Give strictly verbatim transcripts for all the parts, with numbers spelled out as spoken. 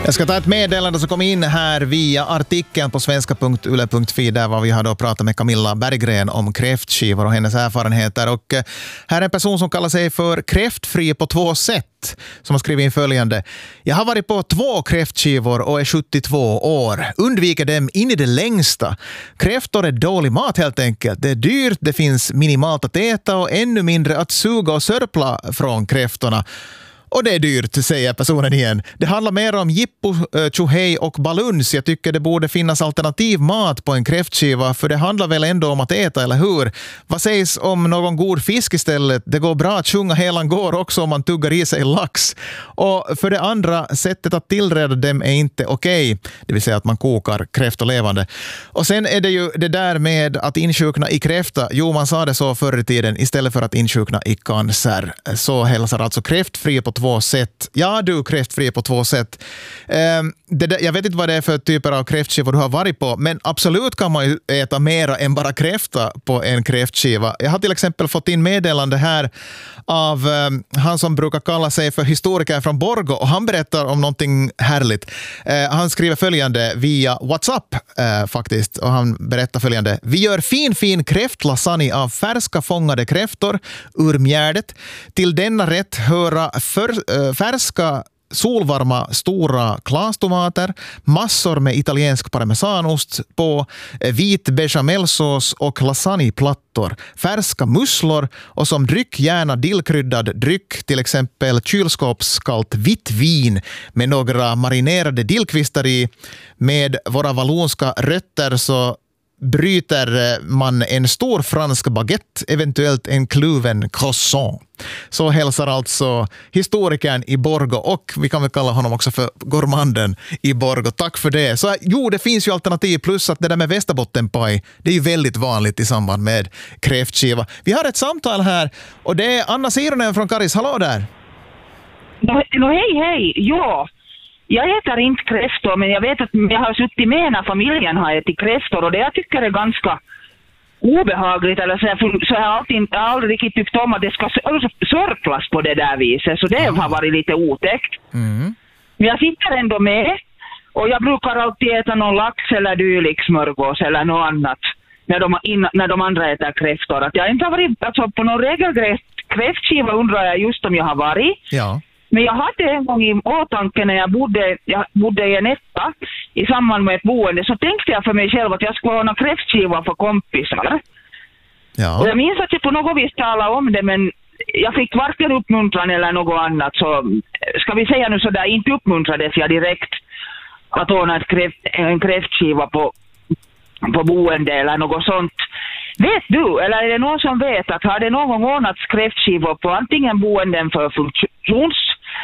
Jag ska ta ett meddelande som kom in här via artikeln på svenska punkt yle punkt fi där var vi har då pratat med Camilla Berggren om kräftskivor och hennes erfarenheter. Och här är en person som kallar sig för kräftfri på två sätt som har skrivit in följande. Jag har varit på två kräftskivor och är sjuttiotvå år. Undviker dem in i det längsta. Kräftor är dålig mat helt enkelt. Det är dyrt, det finns minimalt att äta och ännu mindre att suga och sörpla från kräftorna. Och det är dyrt, säger personen igen. Det handlar mer om jippo, tjohej och baluns. Jag tycker det borde finnas alternativ mat på en kräftskiva, för det handlar väl ändå om att äta, eller hur? Vad sägs om någon god fisk istället? Det går bra att sjunga helan går också om man tuggar i sig lax. Och för det andra, sättet att tillreda dem är inte okej. Det vill säga att man kokar kräftor levande. Och sen är det ju det där med att insjukna i kräfta. Jo, man sa det så förr i tiden istället för att insjukna i cancer. Så hälsar alltså kräftfri på två sätt. Ja, du kräftfri på två sätt. Um, det där, jag vet inte vad det är för typer av kräftskivor du har varit på, men absolut kan man ju äta mera än bara kräfta på en kräftskiva. Jag har till exempel fått in meddelande här av um, han som brukar kalla sig för historiker från Borgo, och han berättar om någonting härligt. Uh, han skriver följande via WhatsApp uh, faktiskt, och han berättar följande. Vi gör fin fin kräftlasagne av färska fångade kräftor ur mjärdet. Till denna rätt höra för, uh, färska solvarma stora klastomater, massor med italiensk parmesanost på, vit bechamelsås och lasagneplattor, färska musslor och som dryck gärna dillkryddad dryck, till exempel kylskåpskallt vitt vin med några marinerade dillkvistar i. Med våra vallonska rötter så bryter man en stor fransk baguette, eventuellt en kluven croissant. Så hälsar alltså historikern i Borgo, och vi kan väl kalla honom också för gourmanden i Borgo. Tack för det. Så jo, det finns ju alternativ, plus att det där med västerbottenpaj, det är ju väldigt vanligt i samband med kräftskiva. Vi har ett samtal här, och det är Anna Sironen från Karis. Hallå där! No, no, hej, hej! Ja, jag äter inte kräftor, men jag vet att jag har suttit med när familjen har ätit kräftor, och det jag tycker är ganska obehagligt, eller så, jag, så jag, har alltid, jag har aldrig riktigt tyckt om att det ska sörplas på det där viset, så det har varit lite otäckt. Mm. Men jag sitter ändå med, och jag brukar alltid äta någon lax eller dylik smörgås eller något annat när de, in, när de andra äter kräftor. Att jag inte har varit, alltså på någon regelrätt kräftskiva undrar jag just om jag har varit. Ja. Men jag hade en gång i åtanke när jag bodde, jag bodde i en etta i samband med ett boende, så tänkte jag för mig själv att jag skulle ha en kräftskiva för kompisar. Ja. Och jag minns att jag på något vis talade om det, men jag fick varken uppmuntran eller något annat. Så ska vi säga nu så där, inte uppmuntrades jag direkt att ordna ett kräft, en kräftskiva på, på boende eller något sånt. Vet du, eller är det någon som vet att har det någon gång ordnats kräftskivor på antingen boenden för funktions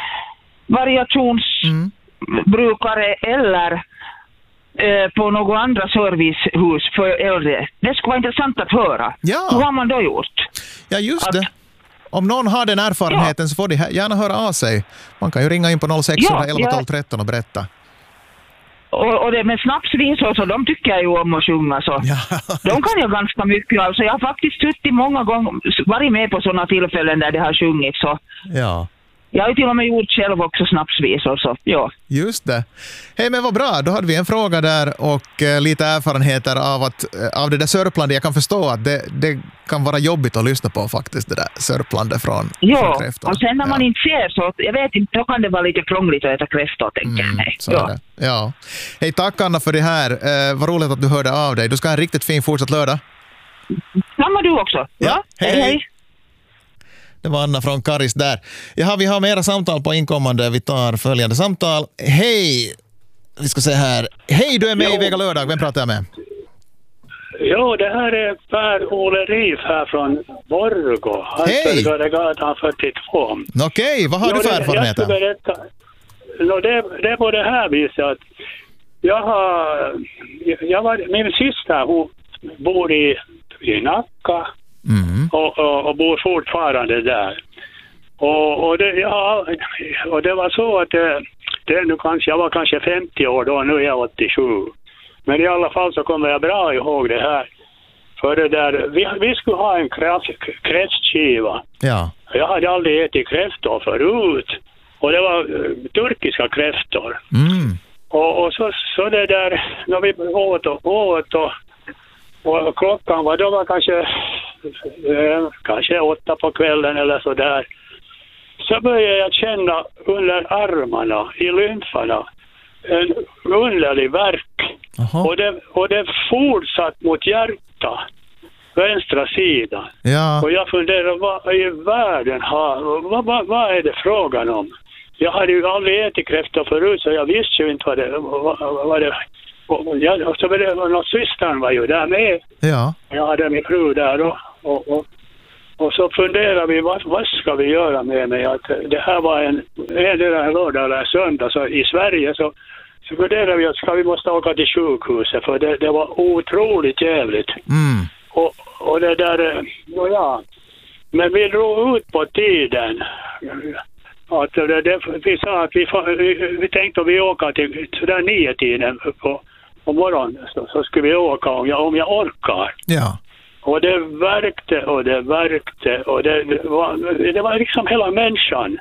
variationsbrukare mm. eller eh, på några andra servicehus för äldre? Det skulle vara intressant att höra. Ja. Hur har man då gjort? Ja, just att, det. Om någon har den erfarenheten, ja, så får de gärna höra av sig. Man kan ju ringa in på noll sex elva tolv tretton och berätta. Och, och det med snapsvisor, så de tycker jag ju om att sjunga, så ja. De kan jag ganska mycket av. Så jag har faktiskt suttit många gånger, varit med på sådana tillfällen där det har sjungit, så ja. Jag har ju till och med gjort själv också snapsvisor, så ja. Just det. Hej, men vad bra. Då hade vi en fråga där och eh, lite erfarenheter av, att, eh, av det där sörplandet. Jag kan förstå att det, det kan vara jobbigt att lyssna på faktiskt, det där sörplandet från, ja, från kräftor. Och sen när man ja. inte ser så, jag vet inte, då kan det vara lite krångligt att äta kräftor, tänker mm, jag. Så ja. Det. Ja. Hej, tack Anna för det här. Eh, vad roligt att du hörde av dig. Du ska ha en riktigt fin fortsatt lördag. Samma du också. Ja, ja. Hej, hej. hej. Det var Anna från Karis där. Jaha, vi har mera samtal på inkommande. Vi tar följande samtal. Hej! Vi ska se här. Hej, du är med jo. i Vega lördag. Vem pratar jag med? Jo, det här är Per-Ole Rief här från Borgo. Hej! Gatan fyrtiotvå. Okej, vad har jo, du för erfarenheter? Jag berätta. No, det, det är på det här viset att jag har... Jag var, min syster, hon bor i, i Nacka. Mm. Och, och, och bor fortfarande där. Och, och, det, ja, och det var så att det, det nu kanske, jag var kanske femtio år då, nu är jag åttiosju. Men i alla fall så kommer jag bra ihåg det här. För det där, vi, vi skulle ha en kräftskiva. Ja. Jag hade aldrig ätit kräftor förut. Och det var uh, turkiska kräftor. Mm. Och, och så, så det där, när vi åt och åt och, och klockan var, då var kanske, eh, kanske åtta på kvällen eller så där. Så började jag känna under armarna, i lymfarna, en underlig värk. Och det, och det fortsatt mot hjärta, vänstra sidan. Ja. Och jag funderar, vad i världen har, vad, vad, vad är det frågan om? Jag hade ju aldrig ätit kräftor förut, så jag visste ju inte vad det vad, vad det och, jag, och så var det, och systern var ju där med. Ja. Jag hade min fru där och, och, och, och så funderade vi, vad, vad ska vi göra med mig? Att det här var en, en där lördag eller söndag så i Sverige så, så funderade vi att ska vi måste åka till sjukhuset för det, det var otroligt jävligt. Mm. Och, och det där, ja, men vi drog ut på tiden. Att det, det, vi sa att vi, vi, vi tänkte att vi åker till sådär nio tiden på, på morgonen så, så skulle vi åka om jag, om jag orkar. Ja. Och det verkte och det verkte och det, det, var, det var liksom hela människan.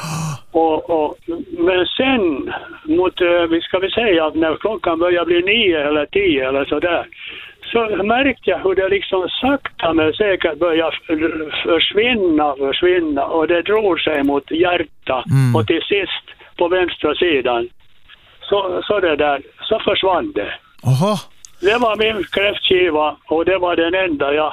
Och, och, men sen mot, vi ska vi säga att när klockan börjar bli nio eller tio eller sådär så märkte jag hur det liksom sakta men säkert började försvinna, försvinna och det drog sig mot hjärta mm. och till sist på vänstra sidan så, så det där, så försvann det. Aha. Det var min kräftskiva och det var den enda jag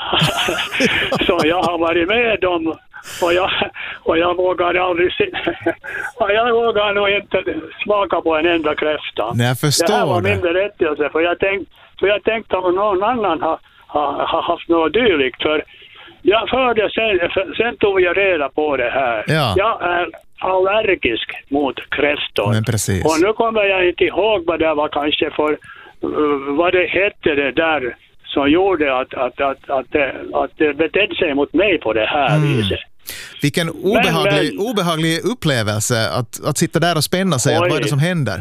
som jag har varit med om och jag, och jag vågar aldrig se, jag vågar nog inte smaka på en enda kräfta. Nej, jag förstår det här var det. min berättelse för jag tänkte För jag tänkte om någon annan har, har, har haft något dylikt. För jag förde sen, sen tog jag reda på det här. Ja. Jag är allergisk mot kräftor. Men precis. Och nu kommer jag inte ihåg vad det var kanske för uh, vad det hette det där som gjorde att, att, att, att, det, att det betedde sig mot mig på det här mm. viset. Vilken obehaglig, men, men, obehaglig upplevelse att, att sitta där och spänna sig. Att vad är det som händer?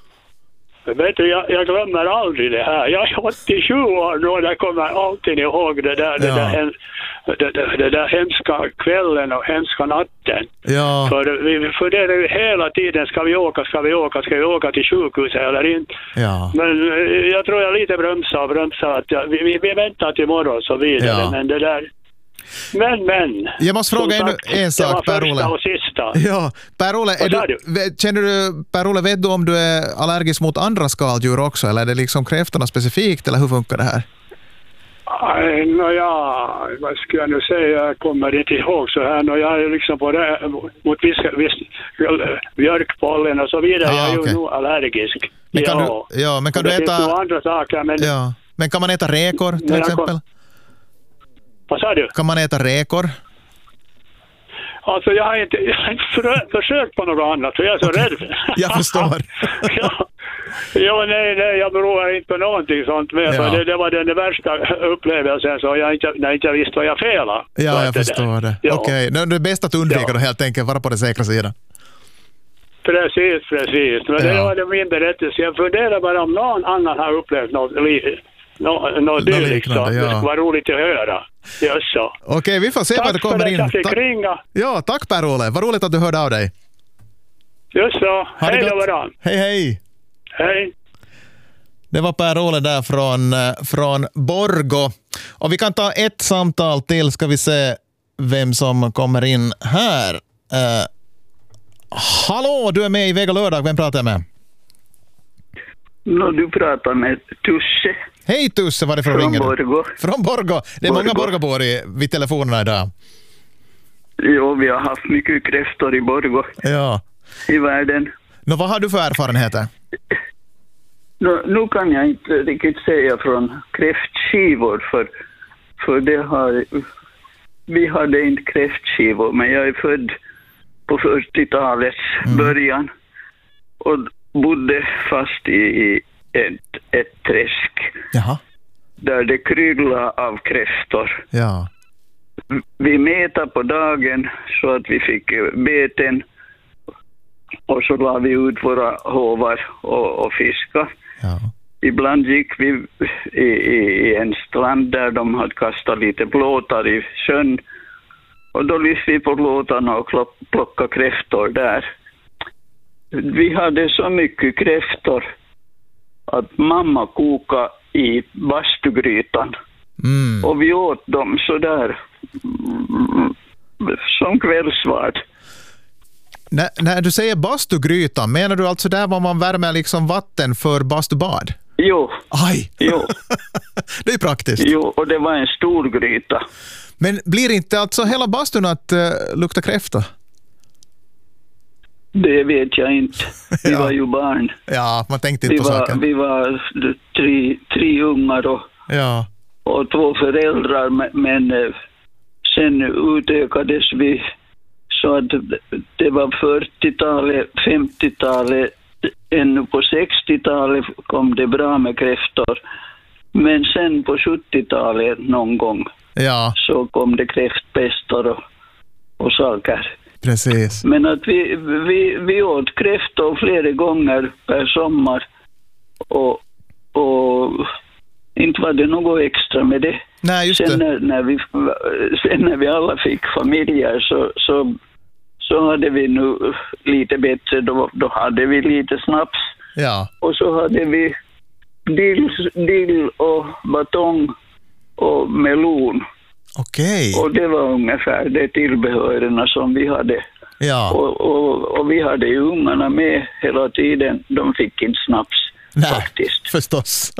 Vet du, jag, jag glömmer aldrig det här. Jag är åttiosju år nu och jag kommer alltid ihåg det där, ja. det, där det, det, det där hemska kvällen och hemska natten. Ja. För vi funderar ju hela tiden, ska vi åka, ska vi åka, ska vi åka till sjukhuset eller inte. Ja. Men jag tror jag lite bromsar, bromsar att jag, vi, vi väntar till imorgon så vidare. Ja. Men det där... Men, men. Jag måste fråga sagt, en sak, Per-Olle. Och sista. Ja, Per-Olle, du, känner du, Per-Olle, vet du om du är allergisk mot andra skaldjur också, eller är det liksom kräftorna specifikt, eller hur funkar det här? Nåja, vad ska jag nu säga, jag kommer inte ihåg så här, när jag är liksom på det, mot viss, viss björkpollen och så vidare, ah, jag är okay. ju nog allergisk. Men kan ja. du, ja, men kan det du äta... finns nog andra saker, men... Ja, men kan man äta räkor till exempel? Kom... Vad sa du? Kan man äta räkor? Alltså jag har inte, jag har inte för, försökt på något annat för jag är så okay. rädd. Jag förstår. ja, ja, nej, nej, jag beror inte på någonting sånt med. Ja. Det, det var den värsta upplevelsen så jag inte, när jag inte visste vad jag felade. Ja, jag förstår det. det. Ja. Okej, okay. Det är bäst att undvika ja. då helt enkelt, vara på den säkra sidan. Precis, precis. Men ja. det var det min berättelse. Jag funderar bara om någon annan har upplevt något Nå, nå dylikt, så ja. Det skulle vara roligt att höra. Just så. Okej, vi får se vad det kommer in. Ta- ja, tack Per-Olle. Vad roligt att du hörde av dig. Just så. Ha hej då varann. Hej, hej. Hej. Det var Per-Olle där från, från Borgå. Och vi kan ta ett samtal till, ska vi se vem som kommer in här. Uh, hallå, du är med i Vega Lördag. Vem pratar jag med? No, du pratar med Tusse. Hej Tusse, var är det från Från Borgå. Från Borgå. Det är Borgå. många Borgåbor i, vid telefonerna idag. Jo, vi har haft mycket kräftor i Borgå. Ja. I världen. Nå, vad har du för erfarenheter? No, nu kan jag inte riktigt säga från kräftskivor för, för det har, vi hade inte kräftskivor, men jag är född på fyrtiotalets mm. början och bodde fast i, i ett, ett träsk. Jaha. Där det kryllar av kräftor. Ja. Vi mätade på dagen så att vi fick beten och så la vi ut våra hovar och, och fiska. Ja. Ibland gick vi i, i, i en strand där de hade kastat lite plåtar i sjön och då lyfte vi på plåtarna och plockade kräftor där. vi hade så mycket kräftor att mamma kokade i bastugrytan. Mm. Och vi åt dem så där mm, som kvällsvard. När, när du säger bastugrytan, menar du alltså där var man värmer liksom vatten för bastubad? Jo. Aj! Jo. Det är praktiskt. Jo, och det var en stor gryta. Men blir inte alltså hela bastun att uh, lukta kräfta? Det vet jag inte. Vi Ja. var ju barn. Ja, man tänkte inte Vi på var, saken. vi var tre, tre ungar och, Ja. och två föräldrar, men, men eh, sen utökades vi så att det var fyrtiotalet, femtiotalet, ännu på sextiotalet kom det bra med kräftor. Men sen på sjuttiotalet någon gång Ja, så kom det kräftpestar och, och saker. precis. Men att vi, vi, vi åt kräftor flera gånger per sommar och, och inte var det något extra med det. Nej, just Sen det. när, när, vi, sen när vi alla fick familjer så, så, så hade vi nu lite bättre, då, då hade vi lite snaps Ja, och så hade vi dill, dill och batong och melon. okej. Och det var ungefär det tillbehörerna som vi hade. Ja, Och, och, och vi hade ju ungarna med hela tiden. De fick inte snaps nej, faktiskt. förstås.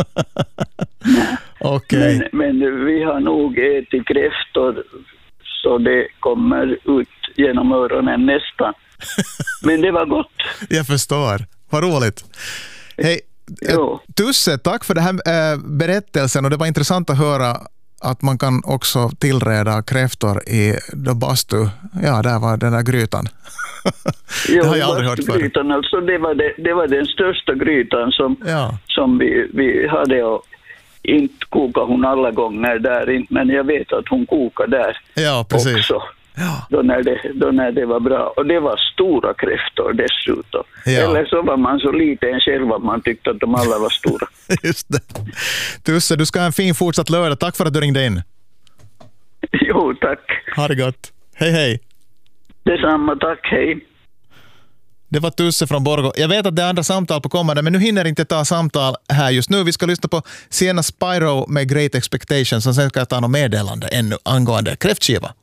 Okej. Men, men vi har nog ätit kräftor så det kommer ut genom öronen nästan. Men det var gott. Jag förstår. Vad roligt. Hej, eh, Jo. Tusse, tack för den här eh, berättelsen, och det var intressant att höra att man kan också tillreda kräftor i då bastu. Ja, där var den där grytan. Det har jag aldrig hört förut. Grytan, alltså det, var det, det var den största grytan som, Ja. som vi, vi hade, och inte kokade hon alla gånger där, inte, men jag vet att hon kokade där Ja, precis. också. Ja. Då när, det, då när det var bra. Och det var stora kräftor dessutom. Ja. Eller så var man så liten själv att man tyckte att de alla var stora. Just det. Tusse, du ska ha en fin fortsatt lördag. Tack för att du ringde in. Jo, tack. Ha det gott. Hej, hej. Detsamma, tack, hej. Det var Tusse från Borgå. Jag vet att det är andra samtal på kommande, men nu hinner inte ta samtal här just nu. Vi ska lyssna på Sienna Spyro med Great Expectations, och sen ska jag ta något meddelande ännu angående kräftskiva.